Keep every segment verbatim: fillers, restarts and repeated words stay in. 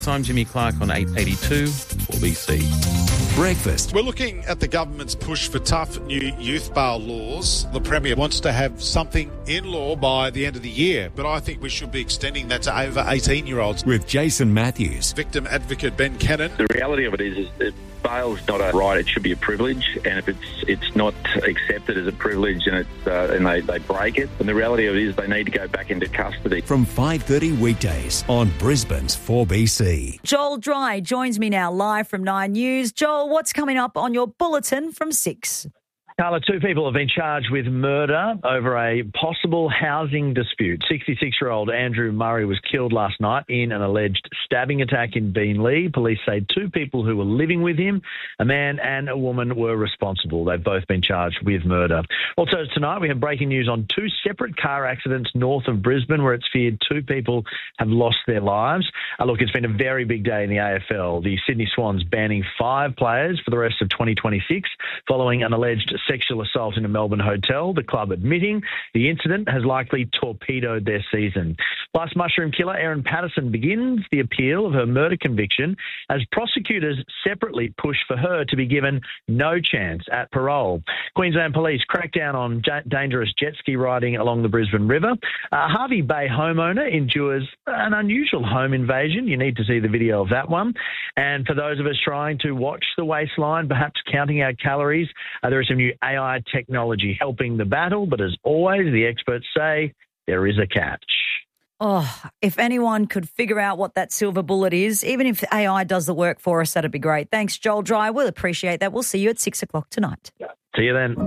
I'm Jimmy Clark on eight eighty-two four B C. Breakfast. We're looking at the government's push for tough new youth bail laws. The Premier wants to have something in law by the end of the year, but I think we should be extending that to over eighteen-year-olds. With Jason Matthews. Victim advocate Ben Cannon. The reality of it is, is that bail's not a right, it should be a privilege, and if it's it's not accepted as a privilege and it's uh, and they, they break it, then the reality of it is they need to go back into custody. From five thirty weekdays on Brisbane's four B C. Joel Dry joins me now live from Nine News. Joel, what's coming up on your bulletin from six? Carla, two people have been charged with murder over a possible housing dispute. sixty-six-year-old Andrew Murray was killed last night in an alleged stabbing attack in Beenleigh. Police say two people who were living with him, a man and a woman, were responsible. They've both been charged with murder. Also tonight, we have breaking news on two separate car accidents north of Brisbane where it's feared two people have lost their lives. Uh, look, it's been a very big day in the A F L. The Sydney Swans banning five players for the rest of twenty twenty-six following an alleged sexual assault in a Melbourne hotel, the club admitting the incident has likely torpedoed their season. Plus, mushroom killer Erin Patterson begins the appeal of her murder conviction as prosecutors separately push for her to be given no chance at parole. Queensland Police crack down on j- dangerous jet ski riding along the Brisbane River. A Harvey Bay homeowner endures an unusual home invasion. You need to see the video of that one. And for those of us trying to watch the waistline, perhaps counting our calories, uh, there is some new A I technology helping the battle, but as always, the experts say there is a catch. Oh, if anyone could figure out what that silver bullet is, even if A I does the work for us, that'd be great. Thanks, Joel Dry. We'll appreciate that. We'll see you at six o'clock tonight. See you then.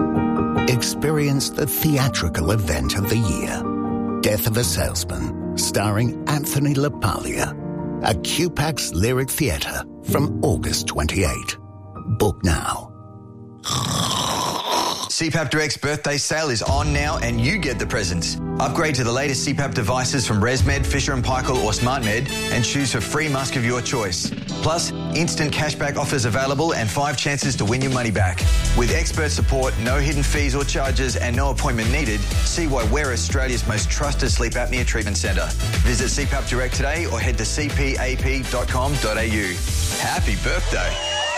Experience the theatrical event of the year. Death of a Salesman, starring Anthony LaPaglia. At Q PAX Lyric Theatre from August twenty-eighth. Book now. C PAP Direct's birthday sale is on now and you get the presents. Upgrade to the latest C PAP devices from ResMed, Fisher and Paykel or SmartMed and choose a free mask of your choice. Plus, instant cashback offers available and five chances to win your money back. With expert support, no hidden fees or charges and no appointment needed, see why we're Australia's most trusted sleep apnea treatment centre. Visit C PAP Direct today or head to c p a p dot com dot a u. Happy birthday.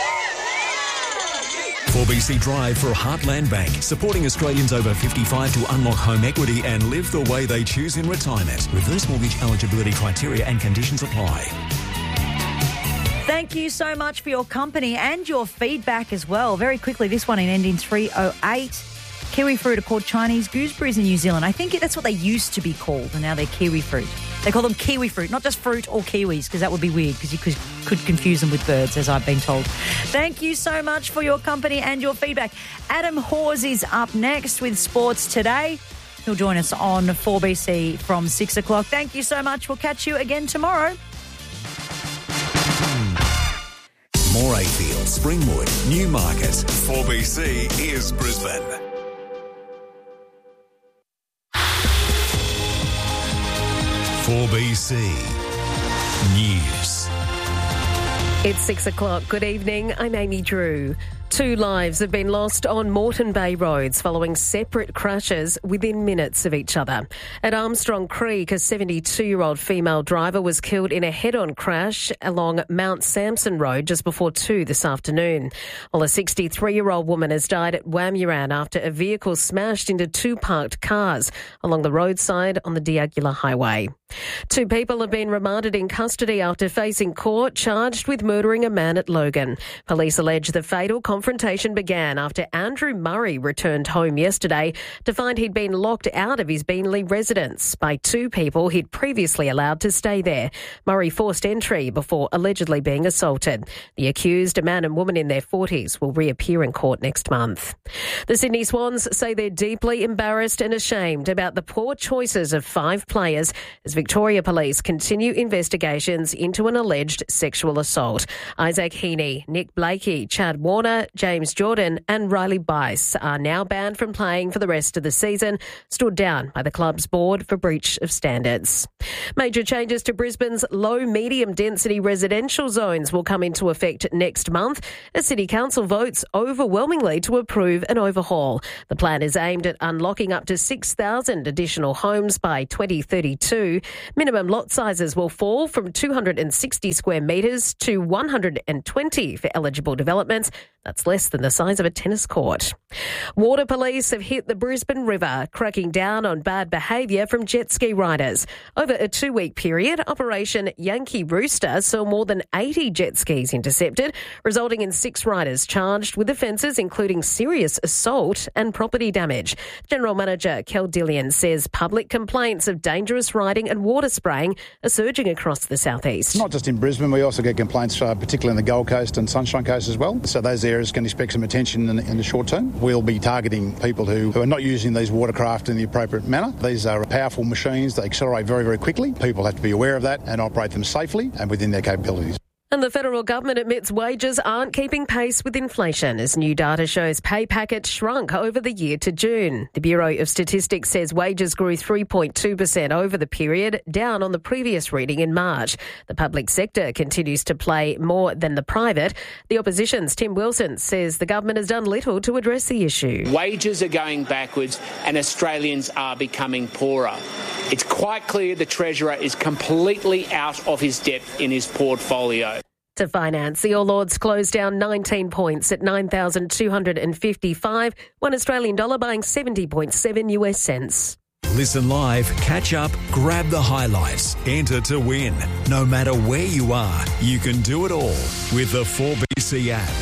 four B C Drive for Heartland Bank, supporting Australians over fifty-five to unlock home equity and live the way they choose in retirement. Reverse mortgage eligibility criteria and conditions apply. Thank you so much for your company and your feedback as well. Very quickly, this one in ending three oh eight. Kiwi fruit are called Chinese gooseberries in New Zealand. I think that's what they used to be called, and now they're kiwi fruit. They call them kiwi fruit, not just fruit or kiwis, because that would be weird, because you could, could confuse them with birds, as I've been told. Thank you so much for your company and your feedback. Adam Hawes is up next with Sports Today. He'll join us on four B C from six o'clock. Thank you so much. We'll catch you again tomorrow. Morayfield, Springwood, Newmarket. four B C is Brisbane. four B C News. It's six o'clock. Good evening. I'm Amy Drew. Two lives have been lost on Moreton Bay roads following separate crashes within minutes of each other. At Armstrong Creek, a seventy-two-year-old female driver was killed in a head-on crash along Mount Sampson Road just before two this afternoon. While a sixty-three-year-old woman has died at Wamuran after a vehicle smashed into two parked cars along the roadside on the Diagula Highway. Two people have been remanded in custody after facing court, charged with murdering a man at Logan. Police allege the fatal confrontation began after Andrew Murray returned home yesterday to find he'd been locked out of his Beenleigh residence by two people he'd previously allowed to stay there. Murray forced entry before allegedly being assaulted. The accused, a man and woman in their forties, will reappear in court next month. The Sydney Swans say they're deeply embarrassed and ashamed about the poor choices of five players as Victoria Police continue investigations into an alleged sexual assault. Isaac Heaney, Nick Blakey, Chad Warner, James Jordan and Riley Bice are now banned from playing for the rest of the season, stood down by the club's board for breach of standards. Major changes to Brisbane's low-medium density residential zones will come into effect next month as City Council votes overwhelmingly to approve an overhaul. The plan is aimed at unlocking up to six thousand additional homes by twenty thirty-two. Minimum lot sizes will fall from two hundred sixty square metres to one hundred twenty for eligible developments. That's less than the size of a tennis court. Water police have hit the Brisbane River, cracking down on bad behaviour from jet ski riders. Over a two-week period, Operation Yankee Rooster saw more than eighty jet skis intercepted, resulting in six riders charged with offences including serious assault and property damage. General Manager Kel Dillian says public complaints of dangerous riding and water spraying are surging across the southeast. Not just in Brisbane, we also get complaints, uh, particularly in the Gold Coast and Sunshine Coast as well. So those areas can expect some attention in, in the short term. We'll be targeting people who, who are not using these watercraft in the appropriate manner. These are powerful machines. They accelerate very, very quickly. People have to be aware of that and operate them safely and within their capabilities. And the federal government admits wages aren't keeping pace with inflation as new data shows pay packets shrunk over the year to June. The Bureau of Statistics says wages grew three point two percent over the period, down on the previous reading in March. The public sector continues to pay more than the private. The opposition's Tim Wilson says the government has done little to address the issue. Wages are going backwards and Australians are becoming poorer. It's quite clear the Treasurer is completely out of his depth in his portfolio. To finance, the All Ords closed down nineteen points at nine thousand two hundred fifty-five, one Australian dollar buying seventy point seven US cents. Listen live, catch up, grab the highlights, enter to win. No matter where you are, you can do it all with the four B C app.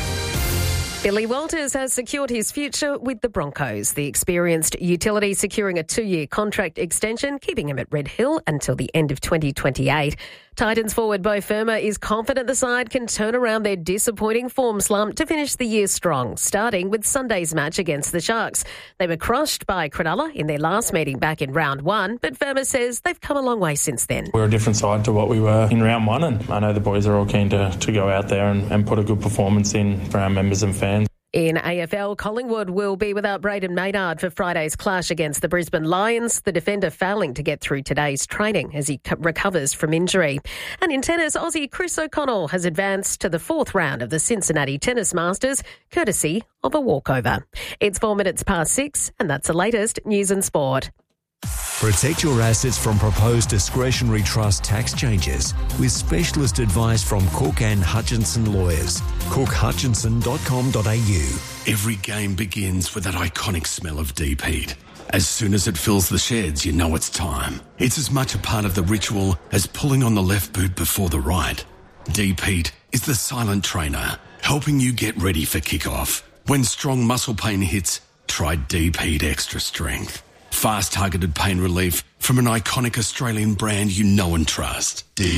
Billy Walters has secured his future with the Broncos, the experienced utility securing a two-year contract extension, keeping him at Red Hill until the end of twenty twenty-eight. Titans forward Beau Fermor is confident the side can turn around their disappointing form slump to finish the year strong, starting with Sunday's match against the Sharks. They were crushed by Cronulla in their last meeting back in round one, but Fermor says they've come a long way since then. We're a different side to what we were in round one, and I know the boys are all keen to, to go out there and, and put a good performance in for our members and fans. In A F L, Collingwood will be without Braden Maynard for Friday's clash against the Brisbane Lions, the defender failing to get through today's training as he co- recovers from injury. And in tennis, Aussie Chris O'Connell has advanced to the fourth round of the Cincinnati Tennis Masters, courtesy of a walkover. It's four minutes past six, and that's the latest news and sport. Protect your assets from proposed discretionary trust tax changes with specialist advice from Cook and Hutchinson Lawyers. cook hutchinson dot com dot a u. Every game begins with that iconic smell of deep heat. As soon as it fills the sheds, you know it's time. It's as much a part of the ritual as pulling on the left boot before the right. Deep heat is the silent trainer, helping you get ready for kickoff. When strong muscle pain hits, try Deep Heat Extra Strength. Fast targeted pain relief from an iconic Australian brand you know and trust. Deep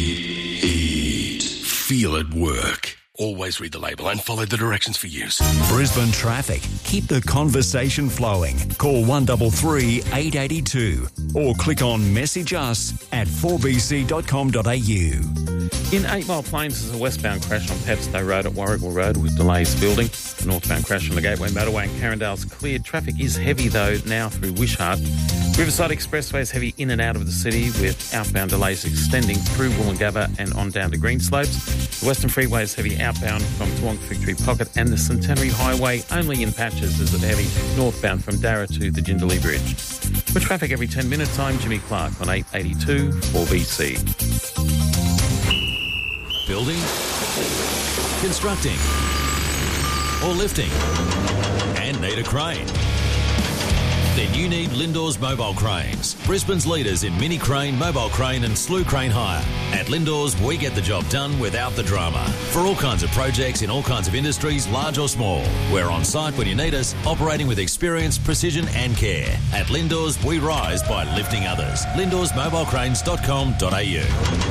Heat. Feel it work. Always read the label and follow the directions for use. Brisbane traffic. Keep the conversation flowing. Call one three three, eight eight two or click on message us at four b c dot com dot a u. In Eight Mile Plains, there's a westbound crash on Padstow Road at Warrigal Road with delays building. The northbound crash on the Gateway Motorway in Carindale's cleared. Traffic is heavy, though, now through Wishart. Riverside Expressway is heavy in and out of the city with outbound delays extending through Woolloongabba and on down to Greenslopes. The Western Freeway is heavy outbound from Toowong Victory Pocket, and the Centenary Highway only in patches is it heavy northbound from Darra to the Jindalee Bridge. For traffic every ten minutes, I'm Jimmy Clark on eight eighty-two four B C. Building, constructing, or lifting, and need a crane? Then you need Lindors Mobile Cranes, Brisbane's leaders in mini crane, mobile crane and slew crane hire. At Lindors, we get the job done without the drama. For all kinds of projects in all kinds of industries, large or small. We're on site when you need us, operating with experience, precision and care. At Lindors, we rise by lifting others. lindors mobile cranes dot com dot a u.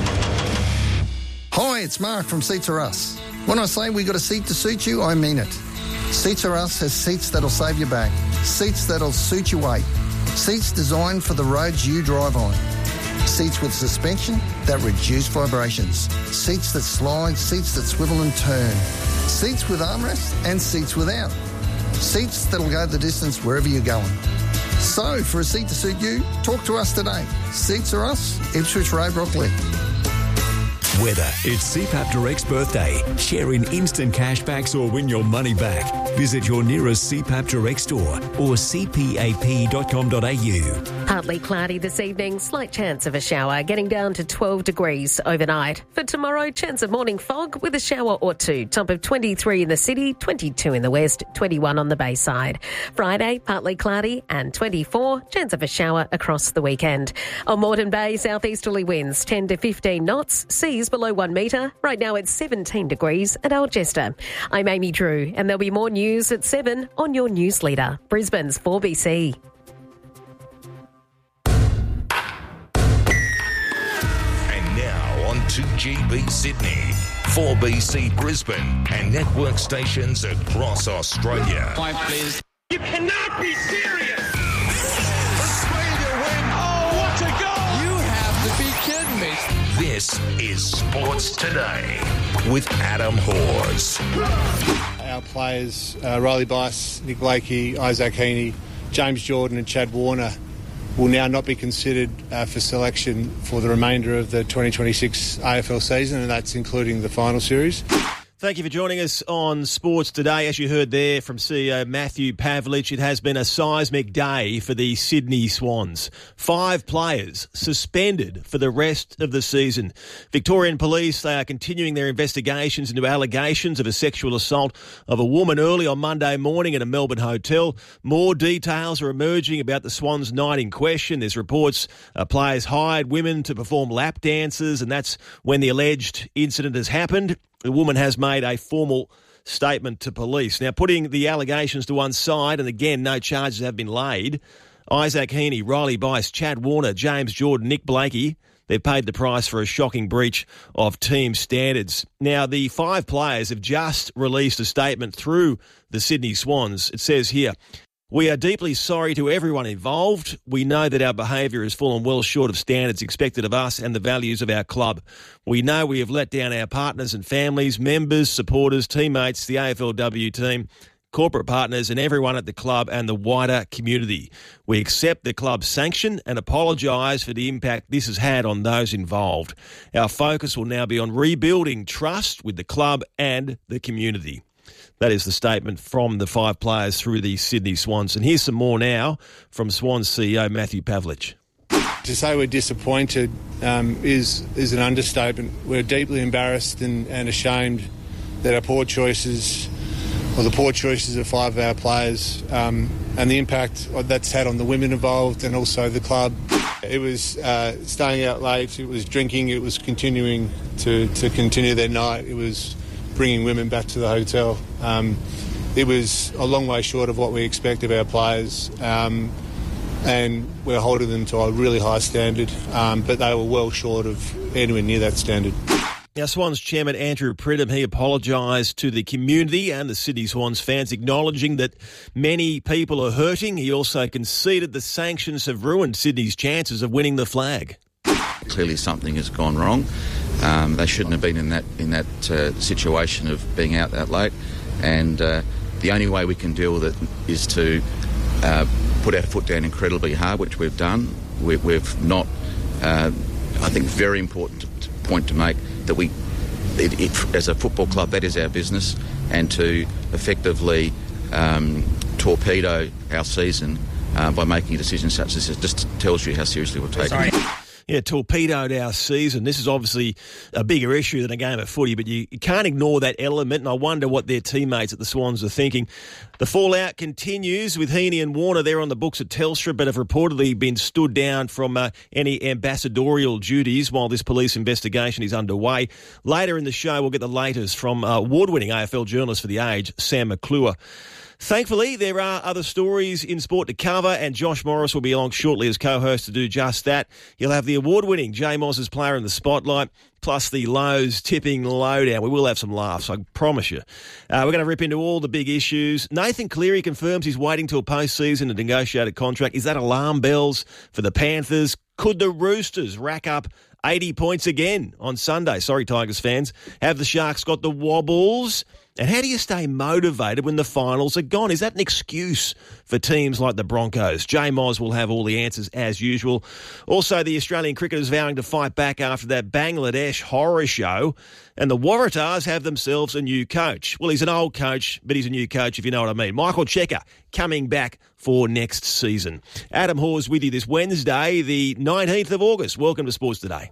Hi, it's Mark from Seats Are Us. When I say we got a seat to suit you, I mean it. Seats Are Us has seats that'll save your back, seats that'll suit your weight, seats designed for the roads you drive on. Seats with suspension that reduce vibrations. Seats that slide, seats that swivel and turn. Seats with armrests and seats without. Seats that'll go the distance wherever you're going. So, for a seat to suit you, talk to us today. Seats are us, Ipswich Road, Rockley. Weather. It's C PAP Direct's birthday. Share in instant cashbacks or win your money back. Visit your nearest C PAP Direct store or c p a p dot com dot a u. Partly cloudy this evening, slight chance of a shower, getting down to twelve degrees overnight. For tomorrow, chance of morning fog with a shower or two. Top of twenty-three in the city, twenty-two in the west, twenty-one on the Bayside. Friday, partly cloudy and twenty-four, chance of a shower across the weekend. On Moreton Bay, southeasterly winds ten to fifteen knots, seas below one metre. Right now it's seventeen degrees at Algester. I'm Amy Drew, and there'll be more news at seven on your news leader, Brisbane's four B C. And now on to G B Sydney, four B C Brisbane, and network stations across Australia. Five, please. You cannot be serious! Australia win! Oh, what a goal! You have to be kidding me! This is Sports Today with Adam Hawes. Our players, uh, Riley Bice, Nick Blakey, Isaac Heaney, James Jordan and Chad Warner will now not be considered uh, for selection for the remainder of the twenty twenty-six A F L season, and that's including the final series. Thank you for joining us on Sports Today. As you heard there from C E O Matthew Pavlich, it has been a seismic day for the Sydney Swans. Five players suspended for the rest of the season. Victorian Police, they are continuing their investigations into allegations of a sexual assault of a woman early on Monday morning at a Melbourne hotel. More details are emerging about the Swans night in question. There's reports uh, players hired women to perform lap dances, and that's when the alleged incident has happened. The woman has made a formal statement to police. Now, putting the allegations to one side, and again, no charges have been laid, Isaac Heaney, Riley Bice, Chad Warner, James Jordan, Nick Blakey, they've paid the price for a shocking breach of team standards. Now, the five players have just released a statement through the Sydney Swans. It says here, "We are deeply sorry to everyone involved. We know that our behaviour has fallen well short of standards expected of us and the values of our club. We know we have let down our partners and families, members, supporters, teammates, the A F L W team, corporate partners and everyone at the club and the wider community. We accept the club's sanction and apologise for the impact this has had on those involved. Our focus will now be on rebuilding trust with the club and the community." That is the statement from the five players through the Sydney Swans. And here's some more now from Swans C E O Matthew Pavlich. To say we're disappointed um, is is an understatement. We're deeply embarrassed and, and ashamed that our poor choices, or the poor choices of five of our players, um, and the impact that's had on the women involved and also the club. It was uh, staying out late, it was drinking, it was continuing to, to continue their night, it was bringing women back to the hotel. Um, it was a long way short of what we expect of our players, um, and we're holding them to a really high standard, um, but they were well short of anywhere near that standard. Now, Swans chairman Andrew Pridham, he apologised to the community and the Sydney Swans fans, acknowledging that many people are hurting. He also conceded the sanctions have ruined Sydney's chances of winning the flag. Clearly something has gone wrong. Um, they shouldn't have been in that in that uh, situation of being out that late, and uh, the only way we can deal with it is to uh, put our foot down incredibly hard, which we've done. We, we've not, uh, I think, very important to, to point to make that we, it, it, as a football club, that is our business, and to effectively um, torpedo our season uh, by making a decision such as this just tells you how seriously we've taken it. Yeah, torpedoed our season. This is obviously a bigger issue than a game of footy, but you, you can't ignore that element, and I wonder what their teammates at the Swans are thinking. The fallout continues with Heaney and Warner. They're on the books at Telstra, but have reportedly been stood down from uh, any ambassadorial duties while this police investigation is underway. Later in the show, we'll get the latest from uh, award-winning A F L journalist for The Age, Sam McClure. Thankfully, there are other stories in sport to cover, and Josh Morris will be along shortly as co-host to do just that. He'll have the award-winning J Moss's player in the spotlight, plus the Lowe's tipping lowdown. We will have some laughs, I promise you. Uh, we're going to rip into all the big issues. Nathan Cleary confirms he's waiting till post-season to negotiate a contract. Is that alarm bells for the Panthers? Could the Roosters rack up eighty points again on Sunday? Sorry, Tigers fans. Have the Sharks got the wobbles? And how do you stay motivated when the finals are gone? Is that an excuse for teams like the Broncos? Jay Moz will have all the answers as usual. Also, the Australian cricketers vowing to fight back after that Bangladesh horror show. And the Waratahs have themselves a new coach. Well, he's an old coach, but he's a new coach, if you know what I mean. Michael Cheika coming back for next season. Adam Hawes with you this Wednesday, the nineteenth of August. Welcome to Sports Today.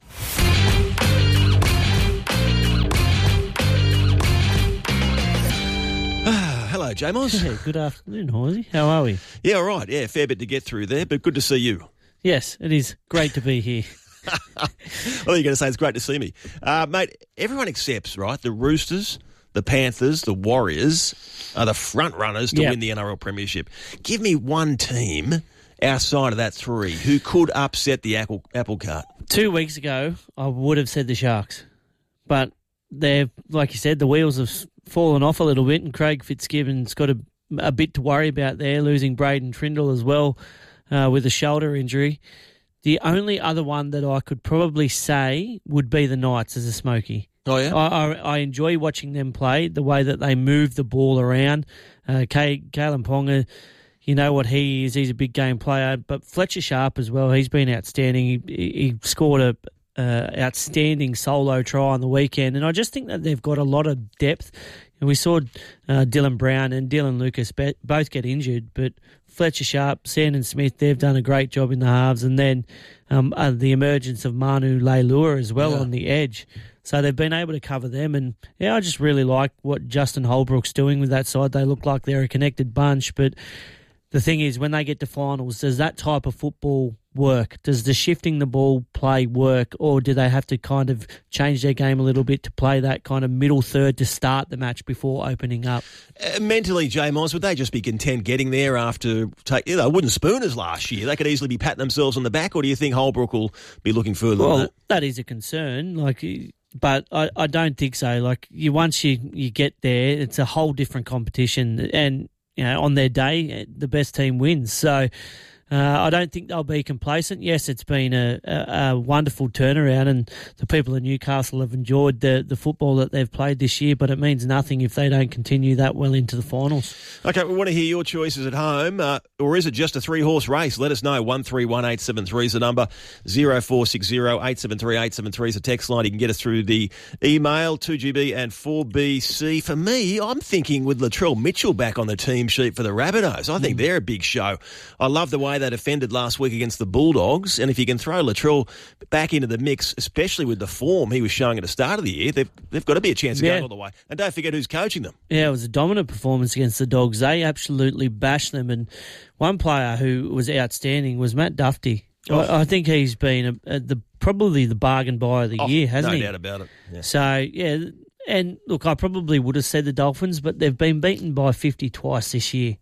Hello, Jamos. Hey, good afternoon, Horsey. How are we? Yeah, all right. Yeah, fair bit to get through there, but good to see you. Yes, it is great to be here. Well, you're going to say it's great to see me. Uh, mate, everyone accepts, right, the Roosters, the Panthers, the Warriors are the front runners to Yep. win the N R L Premiership. Give me one team outside of that three who could upset the apple, apple cart. Two weeks ago, I would have said the Sharks, but they're, like you said, the wheels have fallen off a little bit, and Craig Fitzgibbon's got a, a bit to worry about there, losing Braden Trindle as well uh, with a shoulder injury. The only other one that I could probably say would be the Knights as a smoky. Oh, yeah? I, I, I enjoy watching them play, the way that they move the ball around. Uh, Kay, Kalen Ponga, you know what he is. He's a big game player. But Fletcher Sharp as well, he's been outstanding. He, he scored a uh, outstanding solo try on the weekend. And I just think that they've got a lot of depth. And we saw uh, Dylan Brown and Dylan Lucas be- both get injured, but Fletcher Sharp, Sandon Smith, they've done a great job in the halves. And then um, uh, the emergence of Manu Leilua as well Yeah. on the edge. So they've been able to cover them. And, yeah, I just really like what Justin Holbrook's doing with that side. They look like they're a connected bunch. But the thing is, when they get to finals, does that type of football work? Does the shifting the ball play work, or do they have to kind of change their game a little bit to play that kind of middle third to start the match before opening up? Uh, mentally, Jay Moss, would they just be content getting there after take, you know, wooden spooners last year? They could easily be patting themselves on the back, or do you think Holbrook will be looking further Well, than that? that is a concern. Like, but I, I don't think so. Like, you once you, you get there, it's a whole different competition, and you know, on their day, the best team wins. So. Uh, I don't think they'll be complacent. Yes, it's been a, a, a wonderful turnaround, and the people in Newcastle have enjoyed the, the football that they've played this year, but it means nothing if they don't continue that well into the finals. Okay, we want to hear your choices at home, uh, or is it just a three-horse race? Let us know. one three one eight seven three is the number. zero four six zero eight seven three eight seven three is the text line. You can get us through the email, two G B and four B C. For me, I'm thinking with Latrell Mitchell back on the team sheet for the Rabbitohs. I think mm. they're a big show. I love the way they defended last week against the Bulldogs, and if you can throw Latrell back into the mix, especially with the form he was showing at the start of the year, they've, they've got to be a chance of Yeah. going all the way. And don't forget who's coaching them. Yeah, it was a dominant performance against the Dogs. They absolutely bashed them, and one player who was outstanding was Matt Duffy. Oh. I, I think he's been a, a, the probably the bargain buy of the Oh, year, hasn't no he? doubt about it. Yeah. So, yeah, and look, I probably would have said the Dolphins, but they've been beaten by fifty twice this year.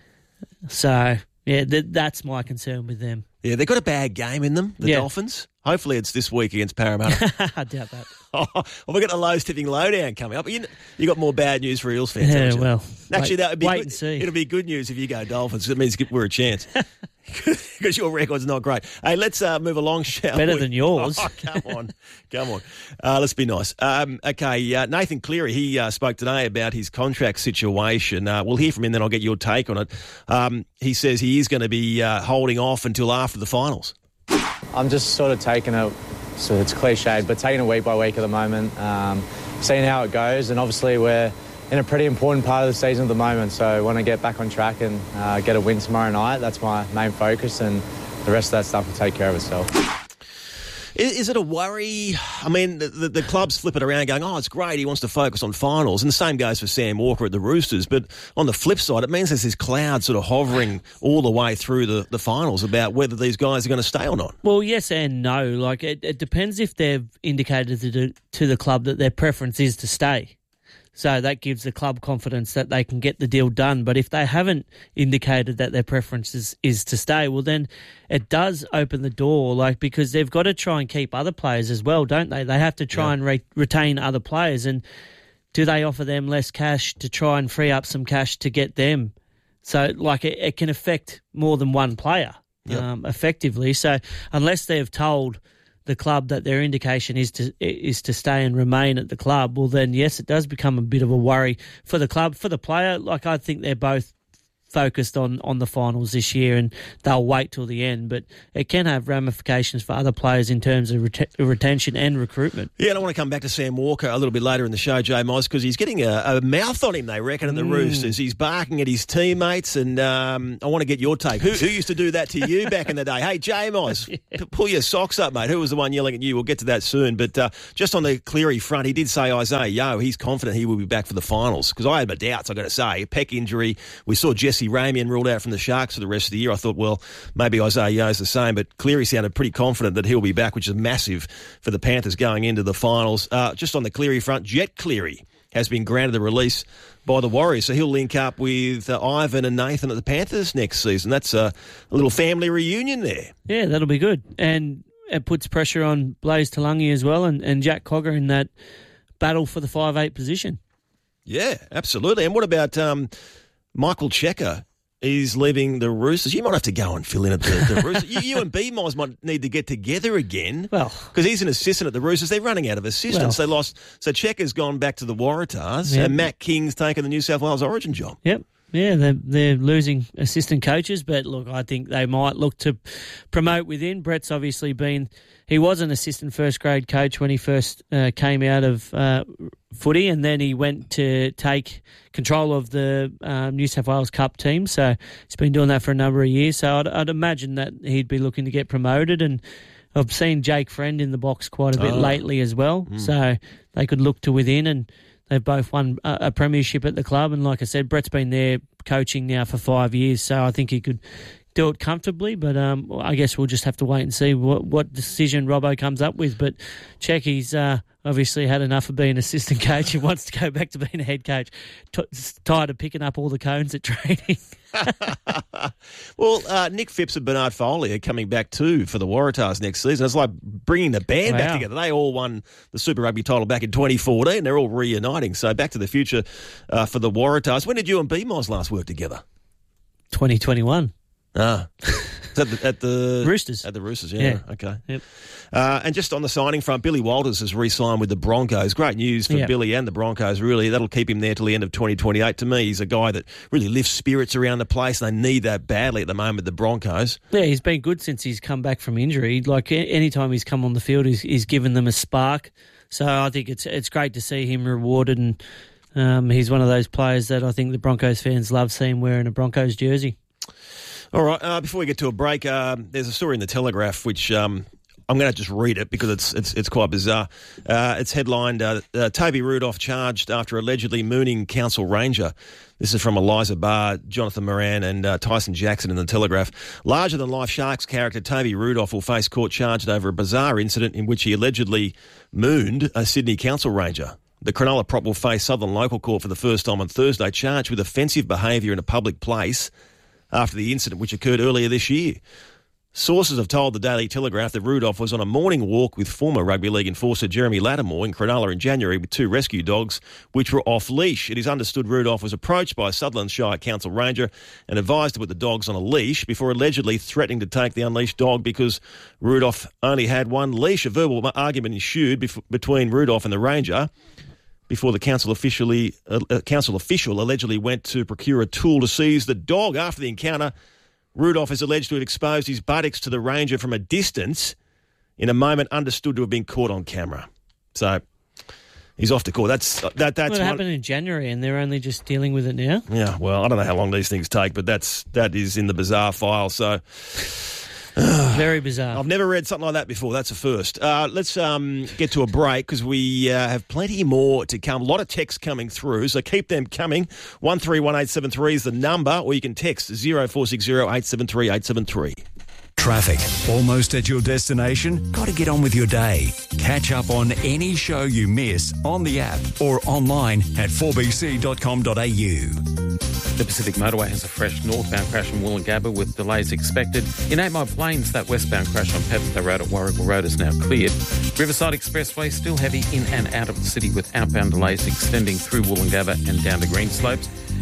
So, yeah, th- that's my concern with them. Yeah, they've got a bad game in them, the Yeah. Dolphins. Hopefully it's this week against Parramatta. I doubt that. Oh, well, we've got a Lowe's tipping lowdown coming up. You you got more bad news for Eels fans, Yeah, haven't you? well, Actually, wait- that would be wait good. and see. It'll be good news if you go Dolphins. It means we're a chance. Because your record's not great. Hey, let's uh, move along, shall Better we? than yours. Oh, come on. Come on. Uh, let's be nice. Um, okay, uh, Nathan Cleary, he uh, spoke today about his contract situation. Uh, we'll hear from him, then I'll get your take on it. Um, he says he is going to be uh, holding off until after the finals. I'm just sort of taking it, so it's cliched, but taking it week by week at the moment, um, seeing how it goes, and obviously we're in a pretty important part of the season at the moment, so I want to get back on track and uh, get a win tomorrow night. That's my main focus, and the rest of that stuff will take care of itself. Is, is it a worry? I mean, the, the, the clubs flip it around going, oh, it's great, he wants to focus on finals. And the same goes for Sam Walker at the Roosters. But on the flip side, it means there's this cloud sort of hovering all the way through the, the finals about whether these guys are going to stay or not. Well, yes and no. Like, it, it depends if they've indicated to the, to the club that their preference is to stay. So that gives the club confidence that they can get the deal done. But if they haven't indicated that their preference is, is to stay, well, then it does open the door, like, because they've got to try and keep other players as well, don't they? They have to try yeah. and re- retain other players. And do they offer them less cash to try and free up some cash to get them? So, like, it, it can affect more than one player. yep. um, effectively. So unless they've told the club that their indication is to is to stay and remain at the club, well then yes, it does become a bit of a worry for the club, for the player. Like I think they're both focused on, on the finals this year and they'll wait till the end, but it can have ramifications for other players in terms of ret- retention and recruitment. Yeah, and I want to come back to Sam Walker a little bit later in the show, Jay Moz, because he's getting a, a mouth on him, they reckon, at the mm. Roosters. He's barking at his teammates, and um, I want to get your take. Who, who used to do that to you back in the day? Hey, Jay Moz, yeah. p- pull your socks up, mate. Who was the one yelling at you? We'll get to that soon. But uh, just on the Cleary front, he did say, Isaiah Yeo, he's confident he will be back for the finals, because I had my doubts, I've got to say. Pec injury. We saw Jesse Ramian ruled out from the Sharks for the rest of the year. I thought, well, maybe Isaiah Yeo's the same, but Cleary sounded pretty confident that he'll be back, which is massive for the Panthers going into the finals. Uh, just on the Cleary front, Jet Cleary has been granted the release by the Warriors, so he'll link up with uh, Ivan and Nathan at the Panthers next season. That's a, a little family reunion there. Yeah, that'll be good. And it puts pressure on Blaze Talangi as well, and, and Jack Cogger in that battle for the five eight position. Yeah, absolutely. And what about um, Michael Checker? He's leaving the Roosters. You might have to go and fill in at the, the Roosters. You, you and B-Miles might need to get together again. Well, because he's an assistant at the Roosters. They're running out of assistants. Well, they lost. So Checker's gone back to the Waratahs, yep. and Matt King's taken the New South Wales Origin job. Yep. Yeah, they're, they're losing assistant coaches, but look, I think they might look to promote within. Brett's obviously been, he was an assistant first grade coach when he first uh, came out of uh, footy, and then he went to take control of the um, New South Wales Cup team. So he's been doing that for a number of years. So I'd, I'd imagine that he'd be looking to get promoted, and I've seen Jake Friend in the box quite a bit oh. lately as well. Mm. So they could look to within, and they've both won a, a premiership at the club. And like I said, Brett's been there coaching now for five years, so I think he could do it comfortably. But um, I guess we'll just have to wait and see what, what decision Robbo comes up with. But Checky's uh, obviously had enough of being assistant coach. He wants to go back to being a head coach. T- tired of picking up all the cones at training. Well, uh, Nick Phipps and Bernard Foley are coming back too for the Waratahs next season. It's like bringing the band wow. back together. They all won the Super Rugby title back in twenty fourteen. They're all reuniting. So back to the future uh, for the Waratahs. When did you and B-Miles last work together? twenty twenty-one. Ah. At the, at the Roosters. At the Roosters, yeah. yeah. Okay. Yep. Uh, and just on the signing front, Billy Walters has re-signed with the Broncos. Great news for yep. Billy and the Broncos, really. That'll keep him there till the end of twenty twenty-eight. To me, he's a guy that really lifts spirits around the place, and they need that badly at the moment, the Broncos. Yeah, he's been good since he's come back from injury. Like, any time he's come on the field, he's, he's given them a spark. So I think it's it's great to see him rewarded, and um, he's one of those players that I think the Broncos fans love seeing wearing a Broncos jersey. All right, uh, before we get to a break, uh, there's a story in the Telegraph which um, I'm going to just read it because it's it's it's quite bizarre. Uh, it's headlined, uh, uh, Toby Rudolph charged after allegedly mooning council ranger. This is from Eliza Barr, Jonathan Moran and uh, Tyson Jackson in the Telegraph. Larger-than-life Sharks character Toby Rudolph will face court charged over a bizarre incident in which he allegedly mooned a Sydney council ranger. The Cronulla prop will face Southern Local Court for the first time on Thursday, charged with offensive behaviour in a public place after the incident which occurred earlier this year. Sources have told the Daily Telegraph that Rudolph was on a morning walk with former rugby league enforcer Jeremy Lattimore in Cronulla in January with two rescue dogs which were off-leash. It is understood Rudolph was approached by a Sutherland Shire Council ranger and advised to put the dogs on a leash before allegedly threatening to take the unleashed dog because Rudolph only had one leash. A verbal argument ensued bef- between Rudolph and the ranger before the council officially uh, council official allegedly went to procure a tool to seize the dog. After the encounter, Rudolph is alleged to have exposed his buttocks to the ranger from a distance in a moment understood to have been caught on camera. So he's off to court. That's that. That's well, it one... happened in January, and they're only just dealing with it now. Yeah, well, I don't know how long these things take, but that's that is in the bizarre file. So. Very bizarre. I've never read something like that before. That's a first. Uh, let's um, get to a break because we uh, have plenty more to come. A lot of texts coming through, so keep them coming. one three one eight seven three is the number, or you can text zero four six zero eight seven three eight seven three. Traffic. Almost at your destination? Got to get on with your day. Catch up on any show you miss on the app or online at four b c dot com dot a u. The Pacific Motorway has a fresh northbound crash in Woolloongabba with delays expected. In Eight Mile Plains, that westbound crash on Pepster Road at Warrigal Road is now cleared. Riverside Expressway still heavy in and out of the city with outbound delays extending through Woolloongabba and down to Greenslopes.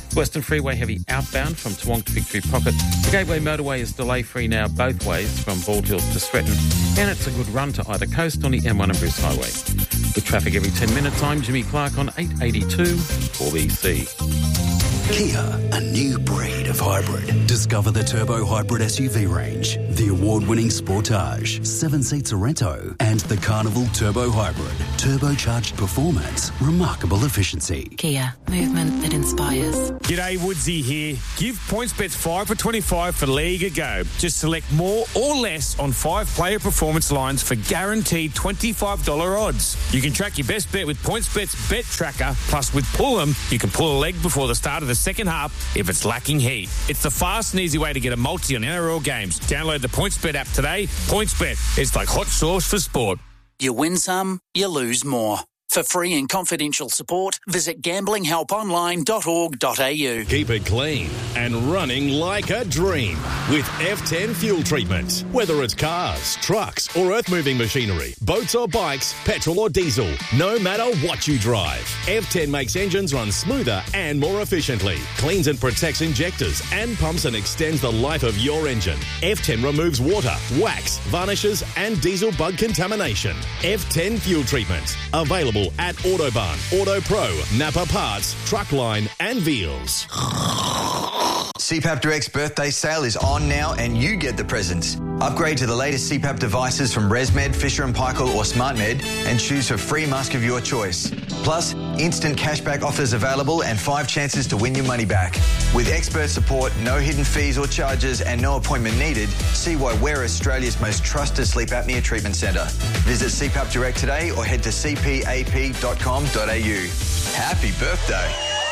Western Freeway heavy outbound from Toowong to Victory Pocket. The Gateway Motorway is delay-free now both ways from Bald Hills to Stretton, and it's a good run to either coast on the M one and Bruce Highway. With traffic every ten minutes, I'm Jimmy Clark on eight eighty-two four B C. Kia, a new breed of hybrid. Discover the Turbo Hybrid S U V range, the award-winning Sportage, seven-seat Sorento, and the Carnival Turbo Hybrid. Turbocharged performance, remarkable efficiency. Kia, movement that inspires. G'day, Woodsy here. Give PointsBet five for twenty-five for League a go. Just select more or less on five player performance lines for guaranteed twenty-five dollars odds. You can track your best bet with PointsBet's Bet Tracker, plus with Pull'em, you can pull a leg before the start of the second half if it's lacking heat. It's the fast and easy way to get a multi on N R L games. Download the PointsBet app today. PointsBet, it's like hot sauce for sport. You win some, you lose more. For free and confidential support, visit gambling help online dot org dot a u. Keep it clean and running like a dream with F ten fuel treatment. Whether it's cars, trucks or earth-moving machinery, boats or bikes, petrol or diesel, no matter what you drive, F ten makes engines run smoother and more efficiently, cleans and protects injectors and pumps and extends the life of your engine. F ten removes water, wax, varnishes and diesel bug contamination. F ten fuel treatment. Available at Autobarn, Auto Pro, Napa Parts, Truckline and Veals. C PAP Direct's birthday sale is on now and you get the presents. Upgrade to the latest C PAP devices from ResMed, Fisher and Paykel or SmartMed and choose a free mask of your choice. Plus, instant cashback offers available and five chances to win your money back. With expert support, no hidden fees or charges and no appointment needed, see why we're Australia's most trusted sleep apnea treatment centre. Visit C PAP Direct today or head to c p a p dot com dot a u. Happy birthday.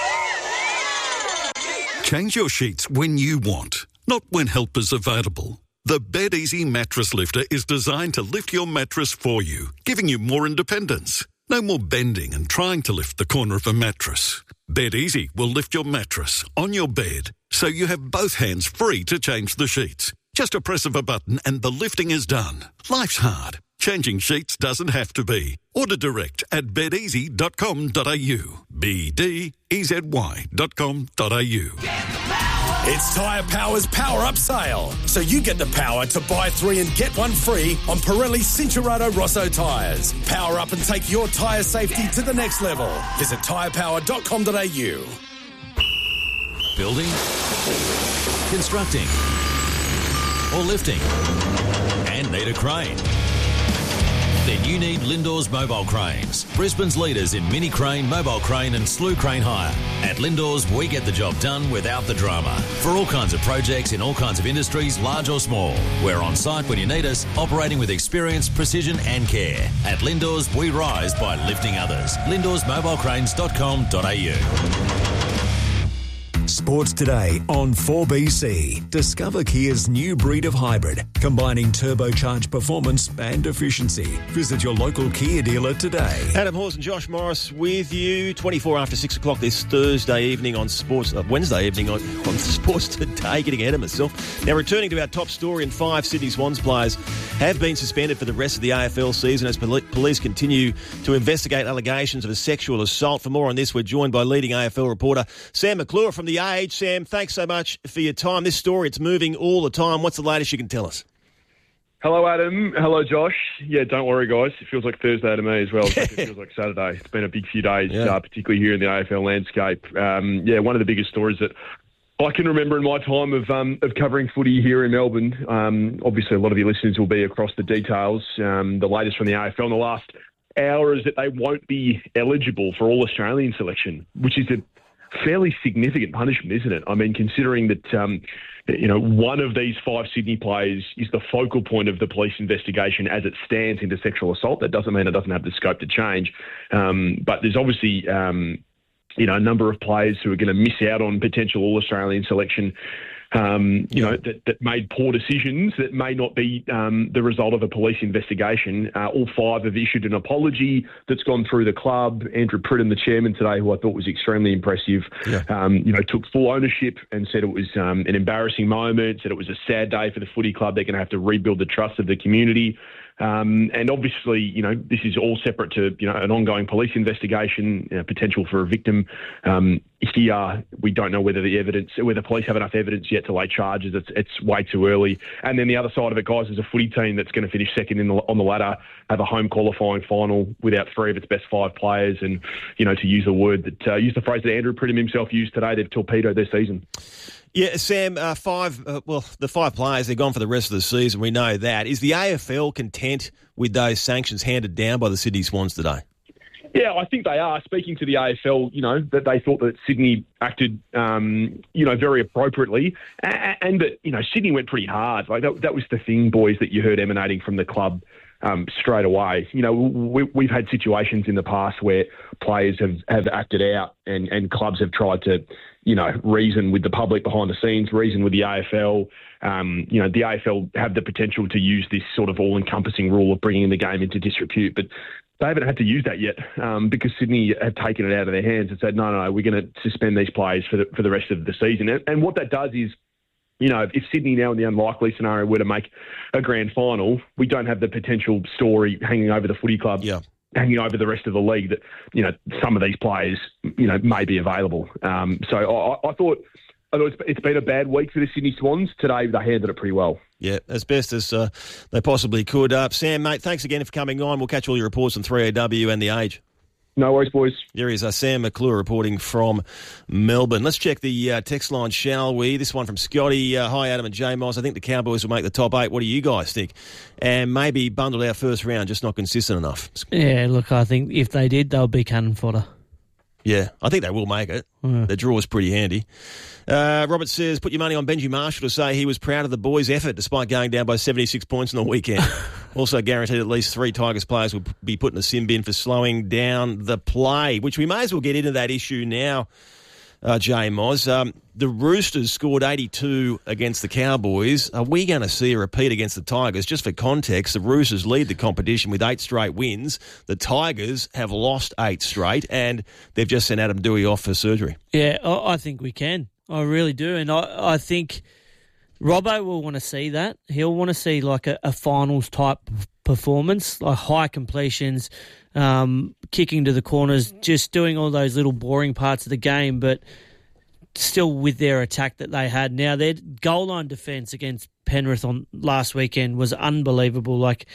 Change your sheets when you want, not when help is available. The BedEasy Mattress Lifter is designed to lift your mattress for you, giving you more independence. No more bending and trying to lift the corner of a mattress. BedEasy will lift your mattress on your bed, so you have both hands free to change the sheets. Just a press of a button and the lifting is done. Life's hard. Changing sheets doesn't have to be. Order direct at bed easy dot com dot a u. B D E Z Y dot com dot a u. It's Tyre Power's Power Up Sale. So you get the power to buy three and get one free on Pirelli Cincherato Rosso tyres. Power up and take your tyre safety to the next level. Visit tyre power dot com dot a u. Building, constructing, or lifting, and need a crane? Then you need Lindor's Mobile Cranes, Brisbane's leaders in mini crane, mobile crane and slew crane hire. At Lindor's, we get the job done without the drama. For all kinds of projects in all kinds of industries, large or small. We're on site when you need us, operating with experience, precision and care. At Lindor's, we rise by lifting others. lindors mobile cranes dot com dot a u. Sports Today on four B C. Discover Kia's new breed of hybrid, combining turbocharged performance and efficiency. Visit your local Kia dealer today. Adam Hawes and Josh Morris with you. twenty-four after six o'clock this Thursday evening on Sports, uh, Wednesday evening on, on Sports Today. Getting ahead of myself. Now, returning to our top story, and five Sydney Swans players have been suspended for the rest of the A F L season as poli- police continue to investigate allegations of a sexual assault. For more on this, we're joined by leading A F L reporter Sam McClure from the Age. Sam, thanks so much for your time. This story, it's moving all the time. What's the latest you can tell us? Hello, Adam. Hello, Josh. Yeah, don't worry, guys. It feels like Thursday to me as well. It feels like Saturday. It's been a big few days, yeah. uh, particularly here in the A F L landscape. Um, yeah, one of the biggest stories that I can remember in my time of um, of covering footy here in Melbourne. Um, obviously, a lot of your listeners will be across the details. Um, the latest from the A F L in the last hour is that they won't be eligible for All-Australian selection, which is a fairly significant punishment, isn't it? I mean, considering that, um, you know, one of these five Sydney players is the focal point of the police investigation as it stands into sexual assault. That doesn't mean it doesn't have the scope to change. Um, but there's obviously, um, you know, a number of players who are going to miss out on potential All-Australian selection, um, you know, that, that made poor decisions that may not be um, the result of a police investigation. Uh, all five have issued an apology that's gone through the club. Andrew Pridham, the chairman today, who I thought was extremely impressive, yeah. um, you know, took full ownership and said it was um, an embarrassing moment, said it was a sad day for the footy club. They're going to have to rebuild the trust of the community. Um, and obviously, you know, this is all separate to, you know, an ongoing police investigation, you know, potential for a victim um, here, we don't know whether the evidence, whether police have enough evidence yet to lay charges. It's it's way too early. And then the other side of it, guys, is a footy team that's going to finish second in the, on the ladder, have a home qualifying final without three of its best five players, and you know, to use the word that uh, use the phrase that Andrew Pridham himself used today, they've torpedoed their season. Yeah, Sam. Uh, five. Uh, well, the five players, they're gone for the rest of the season. We know that. Is the A F L content with those sanctions handed down by the Sydney Swans today? Yeah, I think they are. Speaking to the A F L, you know, that they thought that Sydney acted, um, you know, very appropriately, and, and that, you know, Sydney went pretty hard. Like that, that was the thing, boys, that you heard emanating from the club um, straight away. You know, we, we've had situations in the past where players have, have acted out, and, and clubs have tried to, you know, reason with the public behind the scenes, reason with the A F L. Um, you know, the A F L have the potential to use this sort of all-encompassing rule of bringing the game into disrepute, but they haven't had to use that yet um, because Sydney have taken it out of their hands and said, no, no, no, we're going to suspend these players for the, for the rest of the season. And, and what that does is, you know, if Sydney now in the unlikely scenario were to make a grand final, we don't have the potential story hanging over the footy club, yeah. hanging over the rest of the league that, you know, some of these players, you know, may be available. Um, so I, I thought... It's been a bad week for the Sydney Swans. Today, they handled it pretty well. Yeah, as best as uh, they possibly could. Uh, Sam, mate, thanks again for coming on. We'll catch all your reports on three A W and The Age. No worries, boys. There is uh, Sam McClure reporting from Melbourne. Let's check the uh, text line, shall we? This one from Scotty. Uh, Hi, Adam and J Moss. I think the Cowboys will make the top eight. What do you guys think? And maybe bundled our first round, just not consistent enough. Yeah, look, I think if they did, they'll be cannon fodder. Yeah, I think they will make it. Yeah. The draw is pretty handy. Uh, Robert says, put your money on Benji Marshall to say he was proud of the boys' effort despite going down by seventy-six points on the weekend. Also guaranteed at least three Tigers players will be put in the sin bin for slowing down the play, which we may as well get into that issue now, uh, J Moz. Um, the Roosters scored eighty-two against the Cowboys. Are we going to see a repeat against the Tigers? Just for context, the Roosters lead the competition with eight straight wins. The Tigers have lost eight straight, and they've just sent Adam Dewey off for surgery. Yeah, I think we can. I really do. And I, I think Robbo will want to see that. He'll want to see like a, a finals type performance, like high completions, um, kicking to the corners, just doing all those little boring parts of the game, but still with their attack that they had. Now, their goal line defence against Penrith on last weekend was unbelievable. Like,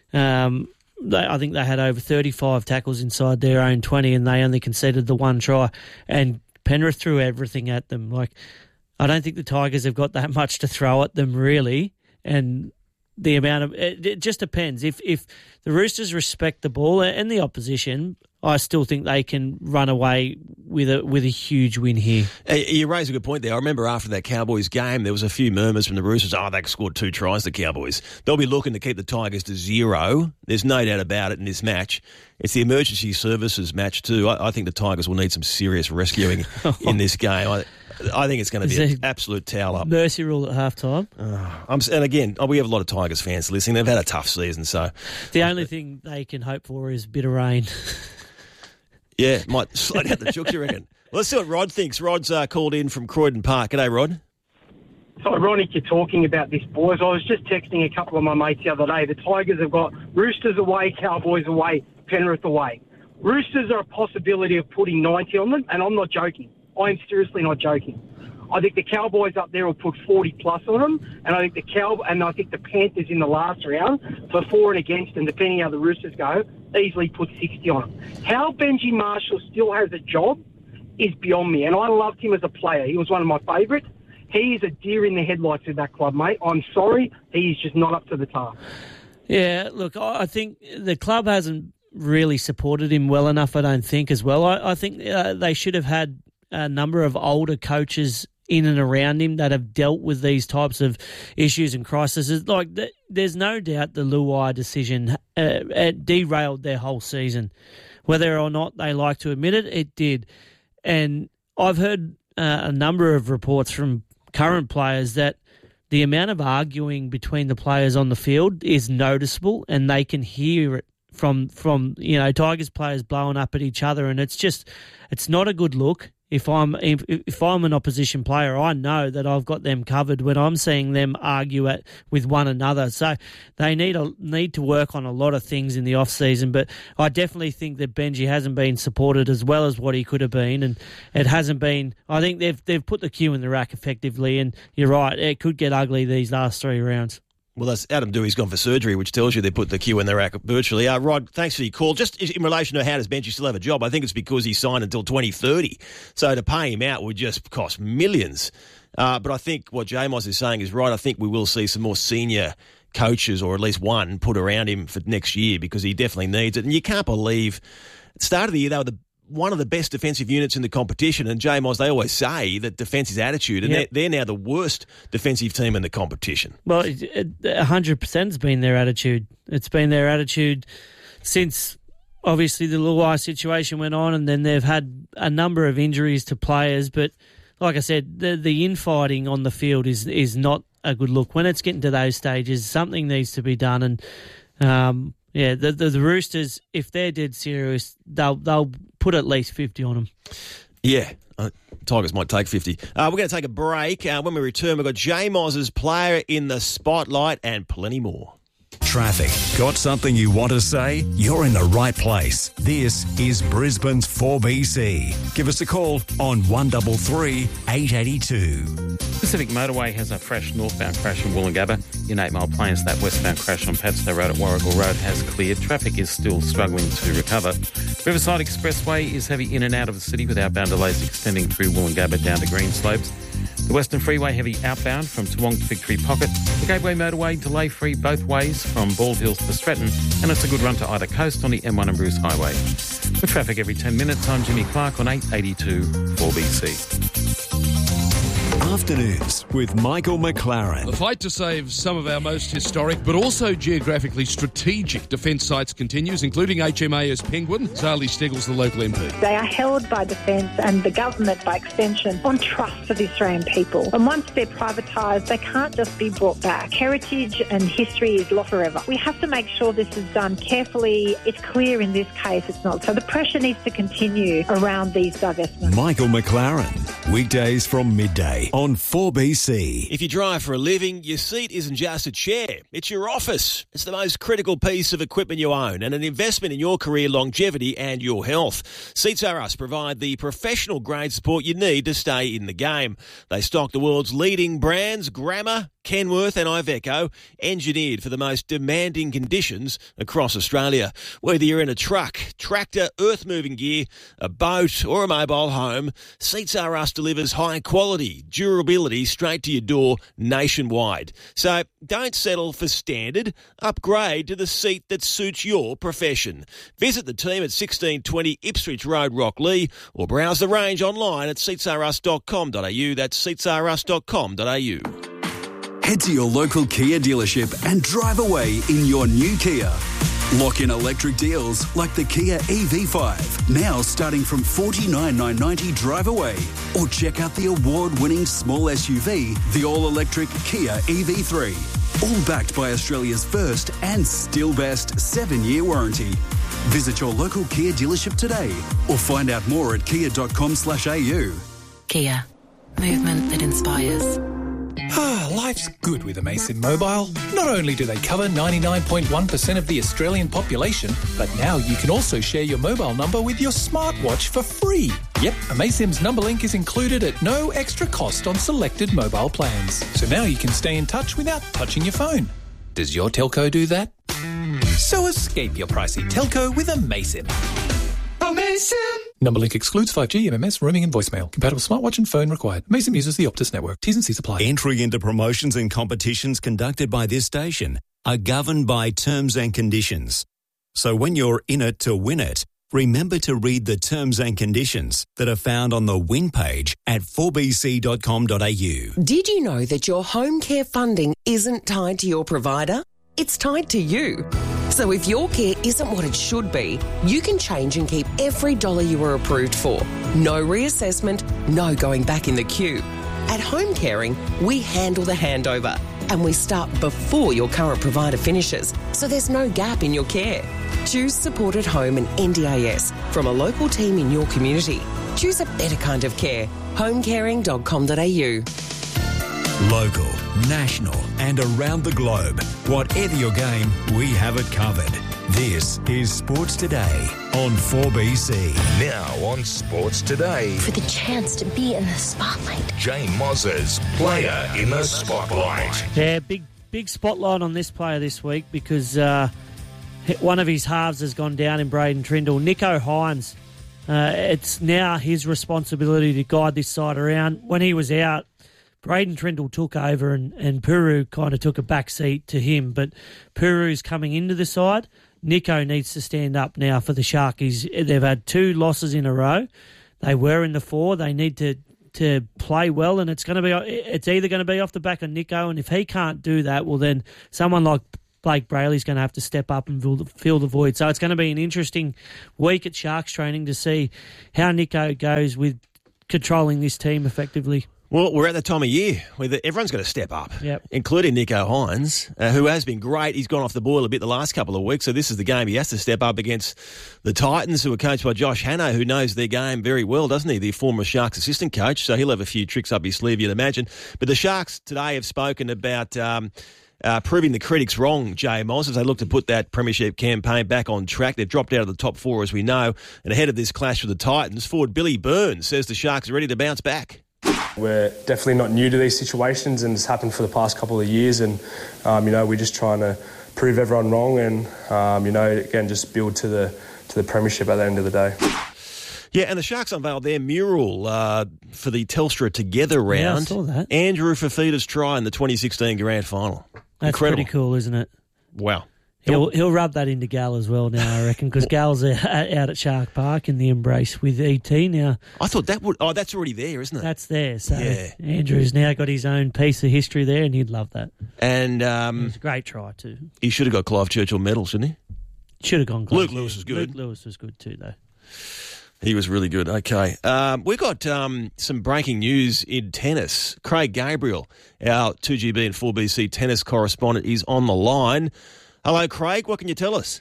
um, they, I think they had over thirty-five tackles inside their own twenty, and they only conceded the one try. And Penrith threw everything at them. Like, I don't think the Tigers have got that much to throw at them, really. And the amount of it, it just depends. If if the Roosters respect the ball and the opposition, I still think they can run away with a with a huge win here. You raise a good point there. I remember after that Cowboys game, there was a few murmurs from the Roosters. Oh, they scored two tries, the Cowboys. They'll be looking to keep the Tigers to zero. There's no doubt about it in this match. It's the emergency services match too. I, I think the Tigers will need some serious rescuing in this game. I, I think it's going to be an absolute towel up. Mercy rule at halftime. Uh, I'm, and again, oh, we have a lot of Tigers fans listening. They've had a tough season, so the only thing they can hope for is a bit of rain. Yeah, might slow down the chook, you reckon? Well, let's see what Rod thinks. Rod's uh, called in from Croydon Park. G'day, Rod. It's ironic you're talking about this, boys. I was just texting a couple of my mates the other day. The Tigers have got Roosters away, Cowboys away, Penrith away. Roosters are a possibility of putting ninety on them, and I'm not joking. I am seriously not joking. I think the Cowboys up there will put forty plus on them, and I think the Cow and I think the Panthers in the last round for for and against, and depending how the Roosters go, easily put sixty on them. How Benji Marshall still has a job is beyond me, and I loved him as a player. He was one of my favourites. He is a deer in the headlights of that club, mate. I'm sorry, he is just not up to the task. Yeah, look, I think the club hasn't really supported him well enough, I don't think, as well. I, I think uh, they should have had a number of older coaches in and around him that have dealt with these types of issues and crises. Like, th- there's no doubt the Luai decision uh, derailed their whole season. Whether or not they like to admit it, it did. And I've heard uh, a number of reports from current players that the amount of arguing between the players on the field is noticeable, and they can hear it from, from you know, Tigers players blowing up at each other, and it's just, it's not a good look. If I'm if, if I'm an opposition player, I know that I've got them covered when I'm seeing them argue at, with one another. So they need a, need to work on a lot of things in the off season. But I definitely think that Benji hasn't been supported as well as what he could have been, and it hasn't been. I think they've they've put the cue in the rack effectively, and you're right, it could get ugly these last three rounds. Well, that's Adam Dewey's gone for surgery, which tells you they put the queue in the rack virtually. Uh, Rod, thanks for your call. Just in relation to how does Benji still have a job, I think it's because he signed until twenty thirty. So to pay him out would just cost millions. Uh, but I think what J-Moz is saying is right. I think we will see some more senior coaches, or at least one, put around him for next year, because he definitely needs it. And you can't believe, at the start of the year, they were the one of the best defensive units in the competition, and J-Moz, they always say that defence is attitude, and yep. they're, they're now the worst defensive team in the competition. Well, it, it, one hundred percent has been their attitude. It's been their attitude since, obviously, the Luai situation went on, and then they've had a number of injuries to players, but like I said, the, the infighting on the field is, is not a good look. When it's getting to those stages, something needs to be done, and um, yeah, the, the the Roosters, if they're dead serious, they'll they'll put at least fifty on them. Yeah, uh, Tigers might take fifty. Uh, we're going to take a break. Uh, when we return, we've got J-Moz's player in the spotlight and plenty more. Traffic. Got something you want to say? You're in the right place. This is Brisbane's four B C. Give us a call on one three three, eight eight two. Pacific Motorway has a fresh northbound crash in Woolloongabba. In eight Mile Plains, that westbound crash on Padstow Road at Warrigal Road has cleared. Traffic is still struggling to recover. Riverside Expressway is heavy in and out of the city with outbound delays extending through Woolloongabba down to Greenslopes. The Western Freeway heavy outbound from Toowong to Victory Pocket. The Gateway Motorway delay-free both ways from Bald Hills to Stratton, and it's a good run to either coast on the M one and Bruce Highway. With traffic every ten minutes, I'm Jimmy Clark on eight eighty-two four B C. Afternoons with Michael McLaren. The fight to save some of our most historic but also geographically strategic defence sites continues, including H M A S Penguin. Zali Steggles, the local M P. They are held by Defence and the government by extension on trust for the Australian people. And once they're privatised, they can't just be brought back. Heritage and history is lost forever. We have to make sure this is done carefully. It's clear in this case it's not. So the pressure needs to continue around these divestments. Michael McLaren, weekdays from midday on four B C. If you drive for a living, your seat isn't just a chair, it's your office. It's the most critical piece of equipment you own and an investment in your career longevity and your health. Seats R Us provide the professional grade support you need to stay in the game. They stock the world's leading brands, Grammer, Kenworth and Iveco, engineered for the most demanding conditions across Australia. Whether you're in a truck, tractor, earth-moving gear, a boat or a mobile home, Seats R Us delivers high quality, durability straight to your door nationwide. So don't settle for standard. Upgrade to the seat that suits your profession. Visit the team at sixteen twenty Ipswich Road, Rocklea, or browse the range online at seats r us dot com dot a u. That's seats r us dot com dot a u. Head to your local Kia dealership and drive away in your new Kia. Lock in electric deals like the Kia E V five, now starting from forty-nine thousand nine hundred ninety drive away. Or check out the award-winning small S U V, the all-electric Kia E V three. All backed by Australia's first and still best seven-year warranty. Visit your local Kia dealership today or find out more at kia dot com slash a u. Kia. Movement that inspires. Ah, life's good with Amazon Mobile. Not only do they cover ninety-nine point one percent of the Australian population, but now you can also share your mobile number with your smartwatch for free. Yep, Amazon's number link is included at no extra cost on selected mobile plans. So now you can stay in touch without touching your phone. Does your telco do that? So escape your pricey telco with Amazon. Amazon! Number link excludes five G, M M S, roaming and voicemail. Compatible smartwatch and phone required. Amazon uses the Optus network. T's and C's apply. Entry into promotions and competitions conducted by this station are governed by terms and conditions. So when you're in it to win it, remember to read the terms and conditions that are found on the win page at four b c dot com dot a u. Did you know that your home care funding isn't tied to your provider? It's tied to you. So if your care isn't what it should be, you can change and keep every dollar you were approved for. No reassessment, no going back in the queue. At Home Caring, we handle the handover and we start before your current provider finishes, so there's no gap in your care. Choose Support at Home and N D I S from a local team in your community. Choose a better kind of care. home caring dot com dot a u. Local, national and around the globe. Whatever your game, we have it covered. This is Sports Today on four B C. Now on Sports Today. For the chance to be in the spotlight. Jane Moz's Player in the Spotlight. Yeah, big big spotlight on this player this week because uh, one of his halves has gone down in Braden Trindle. Nicho Hynes. Uh, it's now his responsibility to guide this side around. When he was out, Braden Trindle took over and, and Puru kind of took a back seat to him. But Puru's coming into the side. Nicho needs to stand up now for the Sharkies. They've had two losses in a row. They were in the four. They need to, to play well, and it's going to be it's either going to be off the back of Nicho, and if he can't do that, well then someone like Blake Brayley's going to have to step up and fill the, fill the void. So it's going to be an interesting week at Sharks training to see how Nicho goes with controlling this team effectively. Well, we're at the time of year where the, everyone's got to step up, yep. including Nicho Hynes, uh, who has been great. He's gone off the boil a bit the last couple of weeks, so this is the game he has to step up against the Titans, who are coached by Josh Hannah, who knows their game very well, doesn't he? The former Sharks assistant coach, so he'll have a few tricks up his sleeve, you'd imagine. But the Sharks today have spoken about um, uh, proving the critics wrong, Jay Moz, as they look to put that premiership campaign back on track. They've dropped out of the top four, as we know, and ahead of this clash with the Titans, forward Billy Burns says the Sharks are ready to bounce back. We're definitely not new to these situations, and it's happened for the past couple of years, and um, you know, we're just trying to prove everyone wrong and um, you know, again, just build to the to the premiership at the end of the day. Yeah, and the Sharks unveiled their mural uh, for the Telstra Together round. Yeah, I saw that. Andrew Fafita's try in the twenty sixteen Grand Final. That's Incredible. Pretty cool, isn't it? Wow. He'll he'll rub that into Gal as well now, I reckon, because Gal's out at Shark Park in the embrace with E T now. I thought that would... Oh, that's already there, isn't it? That's there. So yeah. Andrew's now got his own piece of history there, and he'd love that. And um, it was a great try too. He should have got Clive Churchill medal, shouldn't he? Should have gone Clive. Luke Lewis was good. Luke Lewis was good too, though. He was really good. Okay. Um, we've got um, some breaking news in tennis. Craig Gabriel, our two G B and four B C tennis correspondent, is on the line. Hello, Craig. What can you tell us?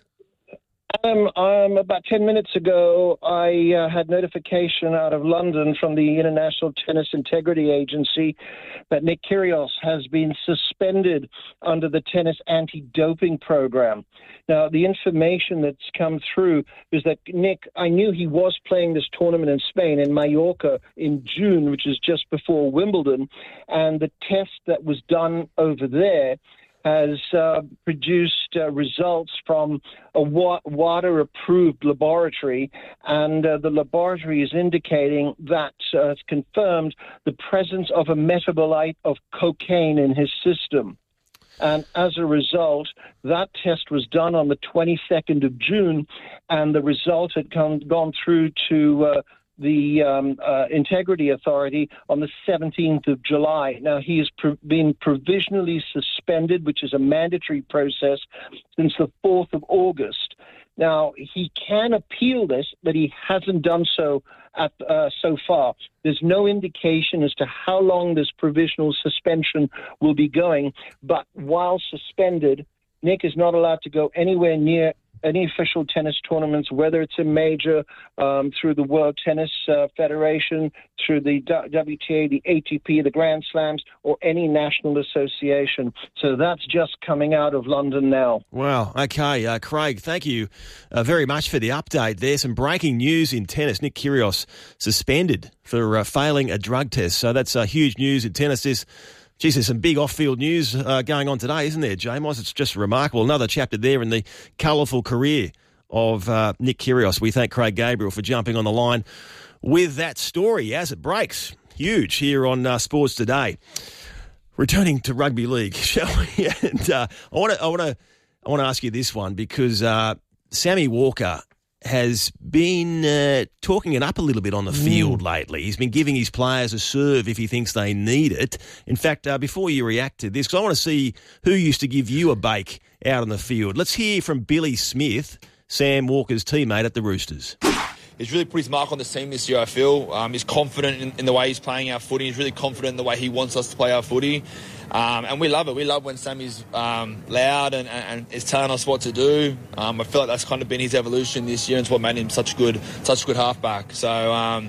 Um, um, about ten minutes ago, I uh, had notification out of London from the International Tennis Integrity Agency that Nick Kyrgios has been suspended under the tennis anti-doping program. Now, the information that's come through is that Nick, I knew he was playing this tournament in Spain, in Mallorca, in June, which is just before Wimbledon, and the test that was done over there has uh, produced uh, results from a wa- WADA-approved laboratory, and uh, the laboratory is indicating that uh, it's confirmed the presence of a metabolite of cocaine in his system. And as a result, that test was done on the twenty-second of June, and the result had come, gone through to uh, the um, uh, Integrity Authority on the seventeenth of July. Now, he has pro- been provisionally suspended, which is a mandatory process, since the fourth of August. Now, he can appeal this, but he hasn't done so at, uh, so far. There's no indication as to how long this provisional suspension will be going, but while suspended, Nick is not allowed to go anywhere near any official tennis tournaments, whether it's a major, um, through the World Tennis uh, Federation, through the W T A, the A T P, the Grand Slams, or any national association. So that's just coming out of London now. Wow. Okay, uh, Craig, thank you uh, very much for the update there. Some breaking news in tennis. Nick Kyrgios suspended for uh, failing a drug test. So that's uh, huge news in tennis. This Geez, there's some big off-field news uh, going on today, isn't there, Jamos? It's just remarkable. Another chapter there in the colourful career of uh, Nick Kyrgios. We thank Craig Gabriel for jumping on the line with that story as it breaks. Huge here on uh, Sports Today. Returning to rugby league, shall we? and uh, I want to, I want to, I want to ask you this one because uh, Sammy Walker has been uh, talking it up a little bit on the field mm. lately. He's been giving his players a serve if he thinks they need it. In fact, uh, before you react to this, because I want to see who used to give you a bake out on the field. Let's hear from Billy Smith, Sam Walker's teammate at the Roosters. He's really put his mark on the team this year, I feel. Um, he's confident in, in the way he's playing our footy. He's really confident in the way he wants us to play our footy. Um, and we love it. We love when Sammy's um, loud and, and, and is telling us what to do. Um, I feel like that's kind of been his evolution this year, and it's what made him such a good, such a good halfback. So, um,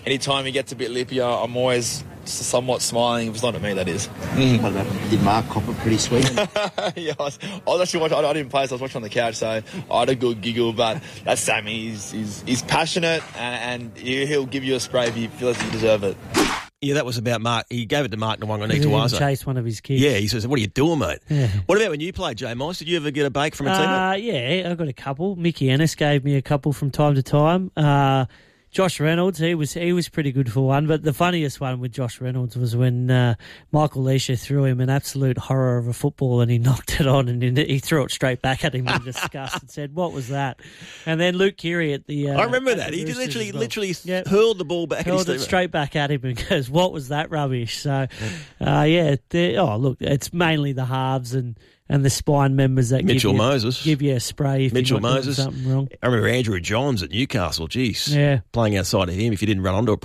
anytime he gets a bit lippy, I'm always somewhat smiling. If it's not at me, that is. Mm. What about, did Mark cop it pretty sweet? yeah, I was, I was actually watching. I, I didn't play, so I was watching on the couch, so I had a good giggle. But that's Sammy. He's he's, he's passionate, and, and he'll give you a spray if he feels you deserve it. Yeah, that was about Mark. He gave it to Mark Nwanga He didn't Tawaza. chase one of his kids. Yeah, he says, "What are you doing, mate?" Yeah. What about when you played, J Mice? Did you ever get a bake from a teammate? Uh, yeah, I got a couple. Mickey Ennis gave me a couple from time to time. Uh, Josh Reynolds, he was he was pretty good for one. But the funniest one with Josh Reynolds was when uh, Michael Leisha threw him an absolute horror of a football and he knocked it on and he threw it straight back at him in disgust and said, "What was that?" And then Luke Keary at the uh, I remember that. the He Roosters literally as well. literally Yep. hurled the ball back Hurled at his it teammate. straight back at him and goes, "What was that rubbish?" So, uh, yeah, the- oh look, it's mainly the halves and, and the spine members that Mitchell give you, Moses. give you a spray if Mitchell you're not doing Moses. something wrong. I remember Andrew Johns at Newcastle. Jeez, Yeah. playing outside of him. If you didn't run onto a